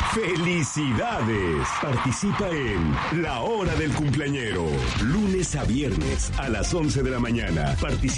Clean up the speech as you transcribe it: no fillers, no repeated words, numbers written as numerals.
¡Felicidades! Participa en La Hora del Cumpleañero. Lunes a viernes a las 11 de la mañana. Participa